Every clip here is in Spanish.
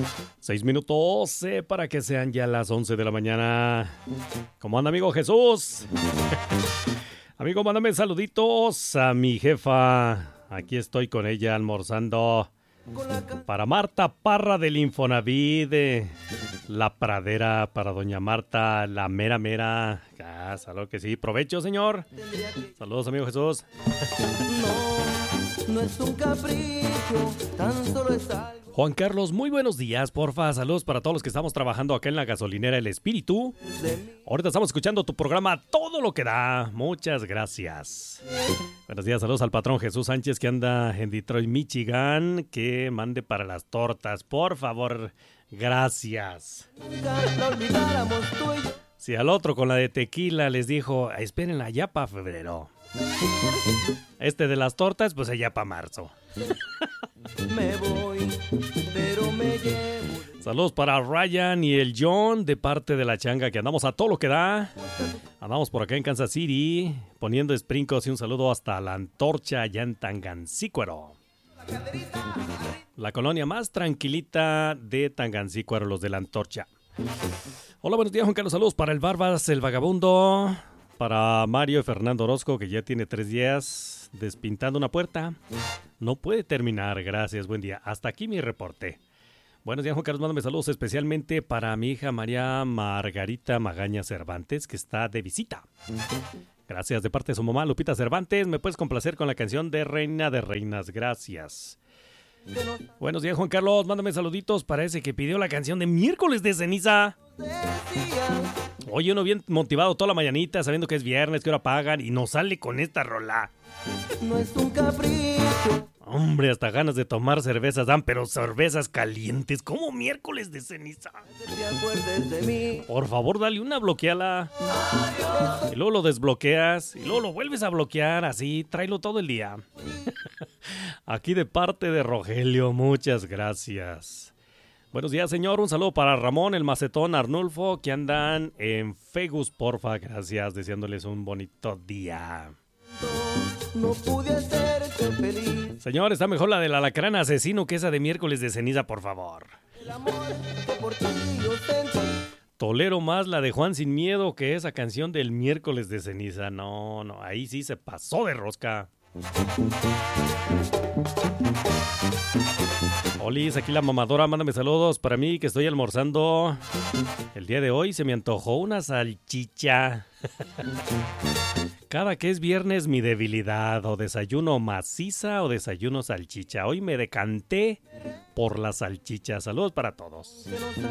6 minutos para que sean ya las 11 de la mañana. ¿Cómo anda, amigo Jesús? Amigo, mándame saluditos a mi jefa. Aquí estoy con ella almorzando. Para Marta Parra del Infonavit de La Pradera, para doña Marta, la mera mera. Salud que sí. Provecho, señor. Saludos, amigo Jesús. No es un capricho, tan solo es algo. Juan Carlos, muy buenos días, porfa. Saludos para todos los que estamos trabajando acá en la gasolinera El Espíritu. Ahorita estamos escuchando tu programa Todo lo que da. Muchas gracias. Buenos días, saludos al patrón Jesús Sánchez que anda en Detroit, Michigan. Que mande para las tortas, por favor. Gracias. Si al otro con la de tequila les dijo, espérenla ya para febrero. Este de las tortas, pues allá para marzo. Me voy, pero me llevo. Saludos para Ryan y el John de parte de la changa que andamos a todo lo que da. Andamos por acá en Kansas City poniendo sprinkles y un saludo hasta la Antorcha allá en Tangancícuaro. La colonia más tranquilita de Tangancícuaro, los de la Antorcha. Hola, buenos días, Juan Carlos. Saludos para el Barbas, el Vagabundo. Para Mario y Fernando Orozco, que ya tiene 3 días despintando una puerta. No puede terminar, gracias, buen día. Hasta aquí mi reporte. Buenos días, Juan Carlos, mándame saludos especialmente para mi hija María Margarita Magaña Cervantes, que está de visita. Gracias de parte de su mamá, Lupita Cervantes. Me puedes complacer con la canción de Reina de Reinas, gracias. Buenos días, Juan Carlos, mándame saluditos para ese que pidió la canción de Miércoles de Ceniza. Oye, uno bien motivado toda la mañanita, sabiendo que es viernes, que hora pagan, y nos sale con esta rola. No es un capricho. Hombre, hasta ganas de tomar cervezas dan, pero cervezas calientes, como Miércoles de Ceniza. Por favor, dale una bloqueala. Y luego lo desbloqueas, y luego lo vuelves a bloquear, así, tráelo todo el día. Aquí de parte de Rogelio, muchas gracias. Buenos días, señor. Un saludo para Ramón, el Macetón, Arnulfo, que andan en Fegus, porfa. Gracias, deseándoles un bonito día. No pude hacerte feliz. Señor, está mejor la del alacrán asesino que esa de Miércoles de Ceniza, por favor. El amor que por ti yo sentí. Tolero más la de Juan Sin Miedo que esa canción del Miércoles de Ceniza. No, ahí sí se pasó de rosca. Olis, aquí la mamadora, mándame saludos para mí que estoy almorzando. El día de hoy se me antojó una salchicha. Cada que es viernes mi debilidad, o desayuno maciza o desayuno salchicha. Hoy me decanté por la salchicha. Saludos para todos.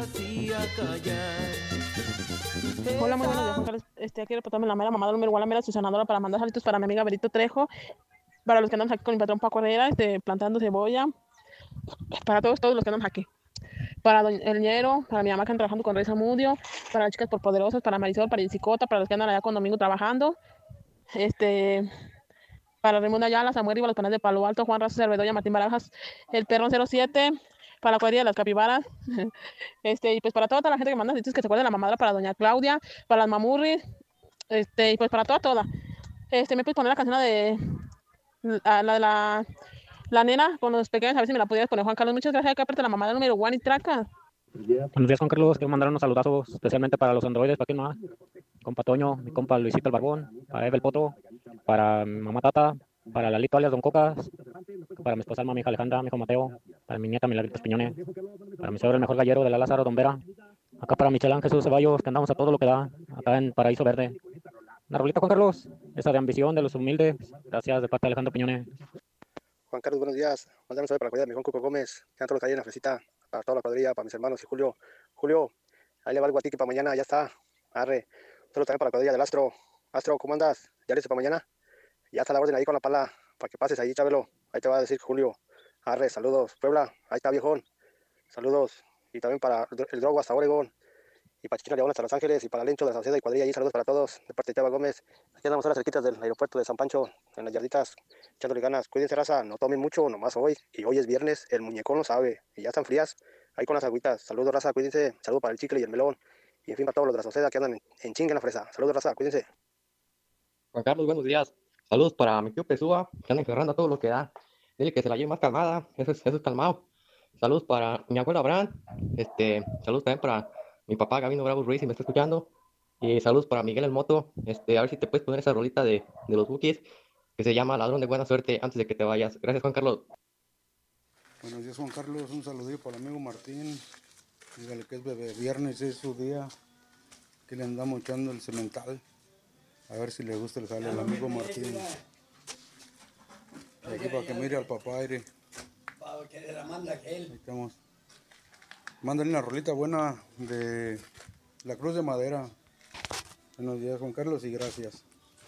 Hola, muy buenos días, Juan Carlos. Aquí reportando la mera mamá número igual, la mera Susanadora para mandar saludos para mi amiga Berito Trejo, para los que andamos aquí con mi patrón Paco Herrera, plantando cebolla, para todos los que andamos aquí. Para el Ñero, para mi mamá que anda trabajando con Rey Zamudio, para las chicas por poderosas, para Marisol, para Isicota, para los que andan allá con Domingo trabajando, para Raimundo Ayala, Samuel Riva, los panes de Palo Alto, Juan Razo Cervedoya, Martín Barajas, el Perrón 07, para la cuadrilla de las capibaras, y pues para toda la gente que manda sitios que se acuerden de la mamadra, para doña Claudia, para las mamurris, y pues para toda. Me puedes poner la canción de la nena con los pequeños, a ver si me la pudieras poner, Juan Carlos. Muchas gracias, acá aparte la mamada número 1 y traca. Buenos días, Juan Carlos. Quiero mandar unos saludazos especialmente para los androides, para quién más, compa Toño, mi compa Luisito el Barbón, para Eva el Poto, para mi mamá Tata, para Lalito alias Don Cocas, para mi esposa Alma, mi hija Alejandra, mi hijo Mateo, para mi nieta Milagritos Piñones, para mi suegro el mejor gallero de la Lázaro, Don Vera, acá para Michelán Jesús Ceballos, que andamos a todo lo que da, acá en Paraíso Verde. La rolita, Juan Carlos, esa de ambición de los humildes, gracias de parte de Alejandro Piñones. Juan Carlos, buenos días. Mándame un saludo para la cuadrilla de mi Juan Coco Gómez, que todos los que hay en la fresita, para toda la cuadrilla, para mis hermanos y Julio, ahí le va algo a ti que para mañana ya está. Arre. Solo también para la cuadrilla del Astro. Astro, ¿cómo andas? ¿Ya listo para mañana? Ya está la orden ahí con la pala, para que pases ahí, Chabelo. Ahí te va a decir Julio. Arre, saludos. Puebla, ahí está viejón. Saludos. Y también para el Drogo hasta Oregón. Y para Chichina León hasta Los Ángeles. Y para Lencho de Sauceda y cuadrilla ahí, saludos para todos. De parte de Chava Gómez. Aquí andamos ahora cerquitas del aeropuerto de San Pancho, en las yarditas, echándole ganas. Cuídense, raza, no tomen mucho, nomás hoy. Y hoy es viernes, el muñecón lo sabe. Y ya están frías, ahí con las agüitas. Saludos, raza, cuídense. Saludos para el chicle y el melón. Y en fin, para todos los de la Sauceda que andan en chinga en la fresa. Saludos, raza, cuídense. Juan Carlos, buenos días. Saludos para mi tío Pesúa, que anda encerrando todo lo que da. Dile que se la lleve más calmada, eso es calmado. Saludos para mi abuelo Abraham. Saludos también para mi papá Gabino Bravo Ruiz, si me está escuchando. Y saludos para Miguel El Moto. A ver si te puedes poner esa rolita de los Bookies que se llama Ladrón de Buena Suerte antes de que te vayas. Gracias, Juan Carlos. Buenos días, Juan Carlos. Un saludillo para el amigo Martín. Dígale que es bebé viernes, es su día. Que le andamos echando el cemental. A ver si le gusta el jale al amigo Martín. Y aquí para que mire al papá aire. Que le la manda aquel. Ahí estamos. Mándale una rolita buena de La Cruz de Madera. Buenos días, Juan Carlos, y gracias.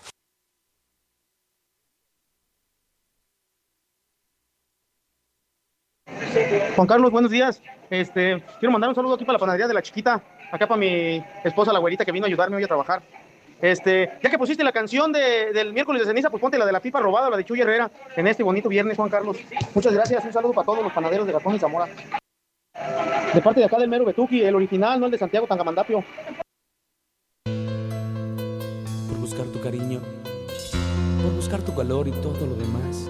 Juan Carlos, buenos días. Quiero mandar un saludo aquí para la panadería de La Chiquita, acá para mi esposa, la güerita, que vino a ayudarme hoy a trabajar. Ya que pusiste la canción del miércoles de ceniza, pues ponte la de la pipa robada, la de Chuy Herrera, en este bonito viernes, Juan Carlos. Muchas gracias, un saludo para todos los panaderos de Gastón y Zamora. De parte de acá del mero Betuki, el original, no el de Santiago Tangamandapio. Por buscar tu cariño, por buscar tu calor y todo lo demás,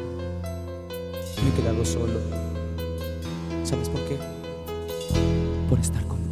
me he quedado solo. ¿Sabes por qué? Por estar contigo.